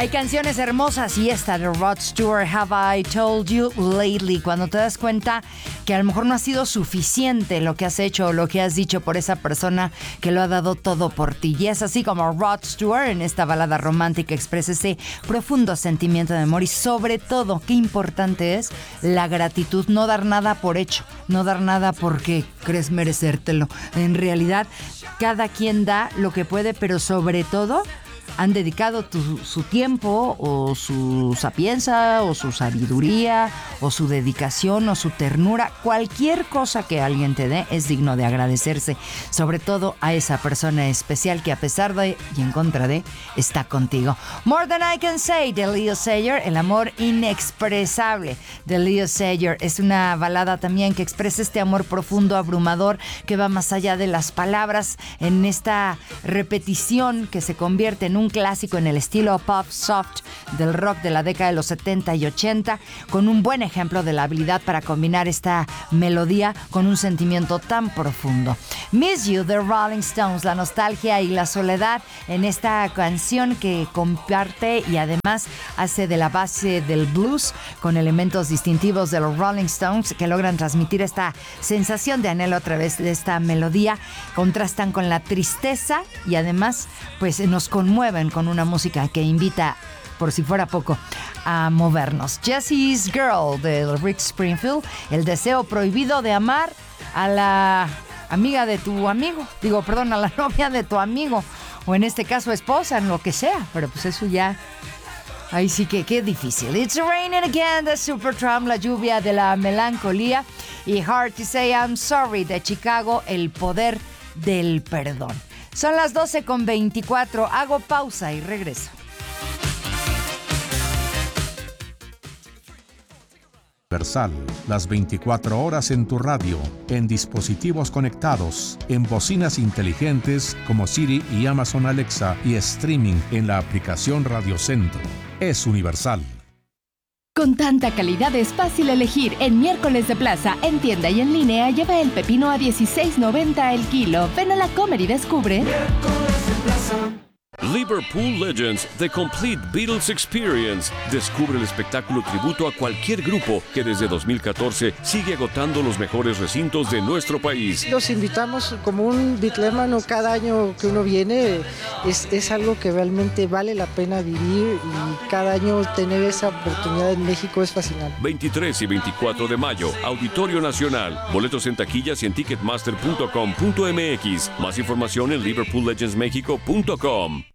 Hay canciones hermosas y esta de Rod Stewart, Have I Told You Lately, cuando te das cuenta que a lo mejor no ha sido suficiente lo que has hecho o lo que has dicho por esa persona que lo ha dado todo por ti. Y es así como Rod Stewart en esta balada romántica expresa ese profundo sentimiento de amor y sobre todo, qué importante es la gratitud, no dar nada por hecho, no dar nada porque crees merecértelo. En realidad, cada quien da lo que puede, pero sobre todo han dedicado su tiempo o su sapienza o su sabiduría o su dedicación o su ternura. Cualquier cosa que alguien te dé es digno de agradecerse, sobre todo a esa persona especial que a pesar de y en contra de está contigo. More Than I Can Say de Leo Sayer, el amor inexpresable de Leo Sayer. Es una balada también que expresa este amor profundo, abrumador, que va más allá de las palabras en esta repetición que se convierte en un clásico en el estilo pop soft del rock de la década de los 70 y 80, con un buen ejemplo de la habilidad para combinar esta melodía con un sentimiento tan profundo. Miss You de Rolling Stones, la nostalgia y la soledad en esta canción que comparte y además hace de la base del blues con elementos distintivos de los Rolling Stones que logran transmitir esta sensación de anhelo a través de esta melodía, contrastan con la tristeza y además pues nos conmueven con una música que invita, por si fuera poco, a movernos. Jessie's Girl de Rick Springfield, el deseo prohibido de amar a la amiga de tu amigo, a la novia de tu amigo, o en este caso esposa, en lo que sea, pero pues eso ya, ahí sí que qué difícil. It's Raining Again de Supertramp, la lluvia de la melancolía, y Hard to Say I'm Sorry de Chicago, el poder del perdón. Son las 12:24, hago pausa y regreso. Universal, las 24 horas en tu radio, en dispositivos conectados, en bocinas inteligentes como Siri y Amazon Alexa y streaming en la aplicación Radio Centro. Es Universal. Con tanta calidad es fácil elegir. En Miércoles de Plaza, en tienda y en línea, lleva el pepino a $16.90 el kilo. Ven a la Comer y descubre. Miércoles de Plaza. Liverpool Legends, The Complete Beatles Experience. Descubre el espectáculo tributo a cualquier grupo que desde 2014 sigue agotando los mejores recintos de nuestro país. Los invitamos como un bitlémano cada año que uno viene. Es algo que realmente vale la pena vivir y cada año tener esa oportunidad en México es fascinante. 23 y 24 de mayo, Auditorio Nacional. Boletos en taquillas y en ticketmaster.com.mx. Más información en liverpoollegendsmexico.com.